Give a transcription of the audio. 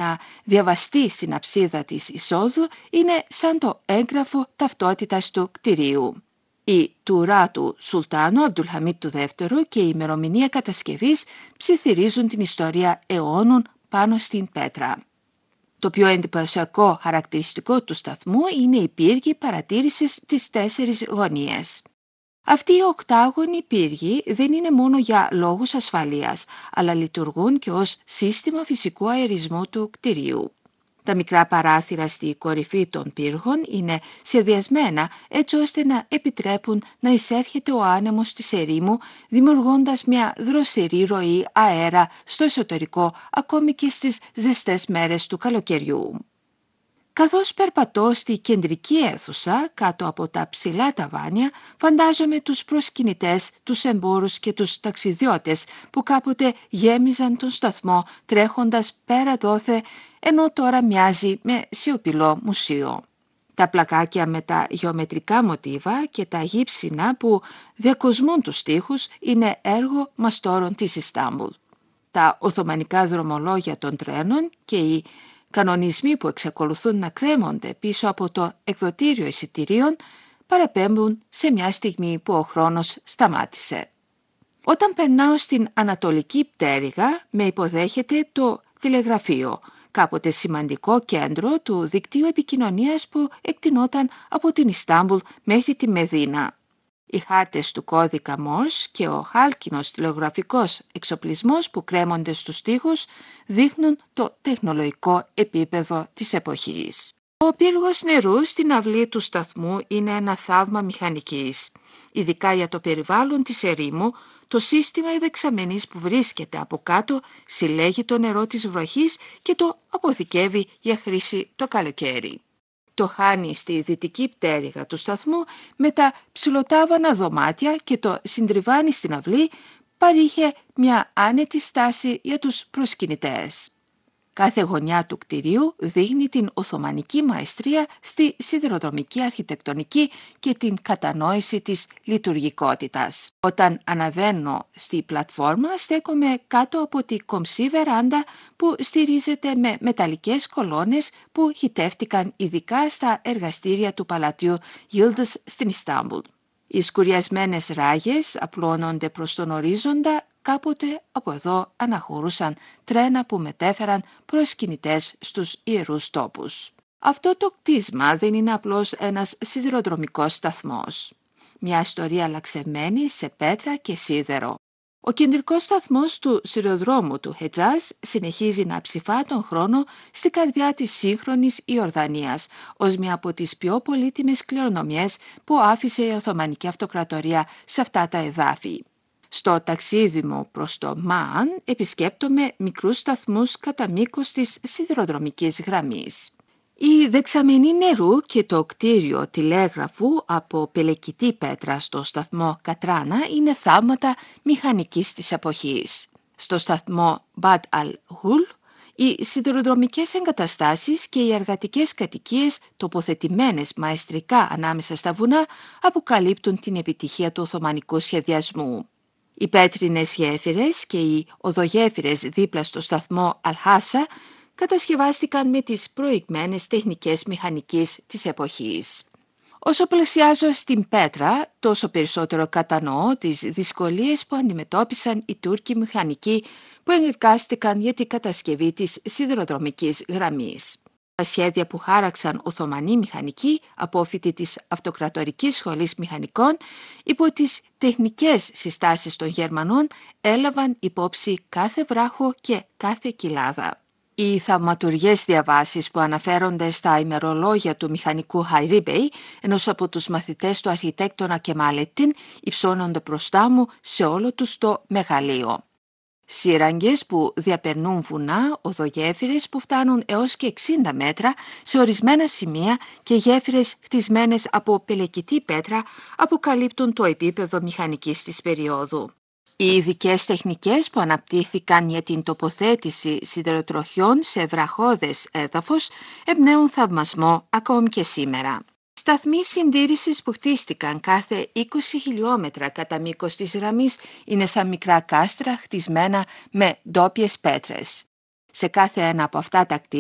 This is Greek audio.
να διαβαστεί στην αψίδα της εισόδου είναι σαν το έγγραφο ταυτότητας του κτηρίου. Η τουρά του Σουλτάνου Αμπτουλχαμίτ του δεύτερου και η ημερομηνία κατασκευής ψιθυρίζουν την ιστορία αιώνων πάνω στην πέτρα. Το πιο εντυπωσιακό χαρακτηριστικό του σταθμού είναι οι πύργοι παρατήρησης στις 4 γωνίες. Αυτοί οι οκτάγωνοι πύργοι δεν είναι μόνο για λόγους ασφαλείας, αλλά λειτουργούν και ως σύστημα φυσικού αερισμού του κτηρίου. Τα μικρά παράθυρα στη κορυφή των πύργων είναι σχεδιασμένα έτσι ώστε να επιτρέπουν να εισέρχεται ο άνεμος της ερήμου, δημιουργώντας μια δροσερή ροή αέρα στο εσωτερικό ακόμη και στις ζεστές μέρες του καλοκαιριού. Καθώς περπατώ στη κεντρική αίθουσα, κάτω από τα ψηλά ταβάνια, φαντάζομαι τους προσκυνητές, τους εμπόρους και τους ταξιδιώτες που κάποτε γέμιζαν τον σταθμό τρέχοντας πέρα δόθε, ενώ τώρα μοιάζει με σιωπηλό μουσείο. Τα πλακάκια με τα γεωμετρικά μοτίβα και τα γύψινα που διακοσμούν τους τοίχους είναι έργο μαστόρων της Ιστάμπουλ. Τα οθωμανικά δρομολόγια των τρένων και οι κανονισμοί που εξακολουθούν να κρέμονται πίσω από το εκδοτήριο εισιτηρίων παραπέμπουν σε μια στιγμή που ο χρόνος σταμάτησε. Όταν περνάω στην ανατολική πτέρυγα με υποδέχεται το τηλεγραφείο, κάποτε σημαντικό κέντρο του δικτύου επικοινωνίας που εκτεινόταν από την Ιστάμπουλ μέχρι τη Μεδίνα. Οι χάρτες του κώδικα Morse και ο χάλκινος τηλεγραφικός εξοπλισμός που κρέμονται στους τοίχους δείχνουν το τεχνολογικό επίπεδο της εποχής. Ο πύργος νερού στην αυλή του σταθμού είναι ένα θαύμα μηχανικής. Ειδικά για το περιβάλλον της ερήμου, το σύστημα δεξαμενής που βρίσκεται από κάτω συλλέγει το νερό της βροχής και το αποθηκεύει για χρήση το καλοκαίρι. Το χάνει στη δυτική πτέρυγα του σταθμού με τα ψηλοτάβανα δωμάτια και το συντριβάνει στην αυλή, παρήχε μια άνετη στάση για τους προσκυνητές. Κάθε γωνιά του κτηρίου δείχνει την οθωμανική μαεστρία στη σιδηροδρομική αρχιτεκτονική και την κατανόηση της λειτουργικότητας. Όταν αναβαίνω στη πλατφόρμα στέκομαι κάτω από τη κομψή βεράντα που στηρίζεται με μεταλλικές κολόνες που χυτεύτηκαν ειδικά στα εργαστήρια του παλατιού Yıldız στην Ιστάμπουλ. Οι σκουριασμένες ράγες απλώνονται προς τον ορίζοντα. Κάποτε από εδώ αναχωρούσαν τρένα που μετέφεραν προσκυνητές στους ιερούς τόπους. Αυτό το κτίσμα δεν είναι απλώς ένας σιδηροδρομικός σταθμός. Μια ιστορία λαξεμένη σε πέτρα και σίδερο. Ο κεντρικός σταθμός του σιδηροδρόμου του Χετζάζ συνεχίζει να ψηφά τον χρόνο στη καρδιά της σύγχρονης Ιορδανίας ως μια από τις πιο πολύτιμες κληρονομιές που άφησε η Οθωμανική Αυτοκρατορία σε αυτά τα εδάφη. Στο ταξίδι μου προς το Μαν επισκέπτομαι μικρούς σταθμούς κατά μήκος της σιδηροδρομικής γραμμής. Η δεξαμενή νερού και το κτίριο τηλέγραφου από πελεκητή πέτρα στο σταθμό Κατράνα είναι θαύματα μηχανικής της εποχής. Στο σταθμό Μπαντ Αλ-Γουλ οι σιδηροδρομικές εγκαταστάσεις και οι εργατικές κατοικίες τοποθετημένες μαεστρικά ανάμεσα στα βουνά αποκαλύπτουν την επιτυχία του οθωμανικού σχεδιασμού. Οι πέτρινες γέφυρες και οι οδογέφυρες δίπλα στο σταθμό Αλχάσα κατασκευάστηκαν με τις προηγμένες τεχνικές μηχανικής της εποχής. Όσο πλησιάζω στην πέτρα, τόσο περισσότερο κατανοώ τις δυσκολίες που αντιμετώπισαν οι Τούρκοι μηχανικοί που εργάστηκαν για την κατασκευή της σιδηροδρομικής γραμμής. Τα σχέδια που χάραξαν Οθωμανοί μηχανικοί, απόφοιτοι της Αυτοκρατορικής Σχολής Μηχανικών, υπό τις τεχνικές συστάσεις των Γερμανών, έλαβαν υπόψη κάθε βράχο και κάθε κοιλάδα. Οι θαυματουργές διαβάσεις που αναφέρονται στα ημερολόγια του μηχανικού Χαϊρί Μπέι, ενός από τους μαθητές του αρχιτέκτονα Κεμάλεττιν, υψώνονται μπροστά μου σε όλο τους το μεγαλείο. Σύραγγες που διαπερνούν βουνά, οδογέφυρες που φτάνουν έως και 60 μέτρα σε ορισμένα σημεία και γέφυρες χτισμένες από πελεκητή πέτρα αποκαλύπτουν το επίπεδο μηχανικής της περίοδου. Οι ειδικές τεχνικές που αναπτύχθηκαν για την τοποθέτηση σιδηροτροχιών σε βραχώδες έδαφος εμπνέουν θαυμασμό ακόμη και σήμερα. Σταθμοί συντήρησης που χτίστηκαν κάθε 20 χιλιόμετρα κατά μήκος της γραμμής είναι σαν μικρά κάστρα χτισμένα με ντόπιες πέτρες. Σε κάθε ένα από αυτά τα κτίρια